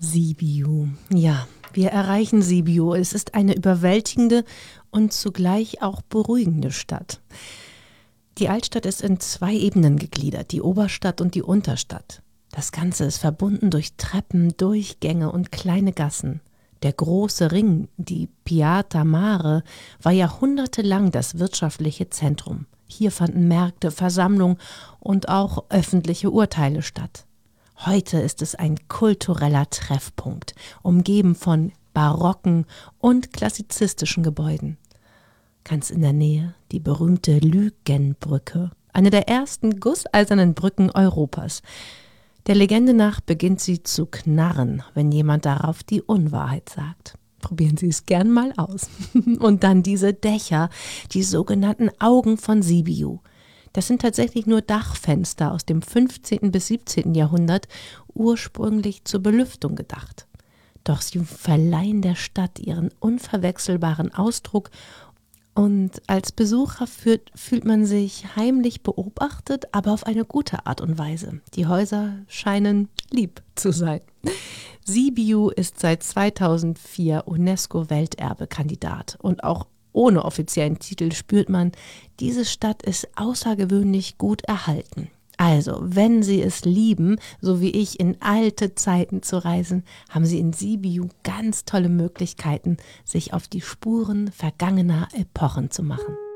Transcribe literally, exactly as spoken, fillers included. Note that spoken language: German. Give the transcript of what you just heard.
Sibiu. Ja, wir erreichen Sibiu. Es ist eine überwältigende und zugleich auch beruhigende Stadt. Die Altstadt ist in zwei Ebenen gegliedert, die Oberstadt und die Unterstadt. Das Ganze ist verbunden durch Treppen, Durchgänge und kleine Gassen. Der große Ring, die Piazza Mare, war jahrhundertelang das wirtschaftliche Zentrum. Hier fanden Märkte, Versammlungen und auch öffentliche Urteile statt. Heute ist es ein kultureller Treffpunkt, umgeben von barocken und klassizistischen Gebäuden. Ganz in der Nähe die berühmte Lügenbrücke, eine der ersten gusseisernen Brücken Europas. Der Legende nach beginnt sie zu knarren, wenn jemand darauf die Unwahrheit sagt. Probieren Sie es gern mal aus. Und dann diese Dächer, die sogenannten Augen von Sibiu. Das sind tatsächlich nur Dachfenster aus dem fünfzehnten bis siebzehnten Jahrhundert, ursprünglich zur Belüftung gedacht. Doch sie verleihen der Stadt ihren unverwechselbaren Ausdruck und als Besucher fühlt, fühlt man sich heimlich beobachtet, aber auf eine gute Art und Weise. Die Häuser scheinen lieb zu sein. Sibiu ist seit zweitausendvier UNESCO-Welterbe-Kandidat und auch ohne offiziellen Titel spürt man, diese Stadt ist außergewöhnlich gut erhalten. Also, wenn Sie es lieben, so wie ich, in alte Zeiten zu reisen, haben Sie in Sibiu ganz tolle Möglichkeiten, sich auf die Spuren vergangener Epochen zu machen.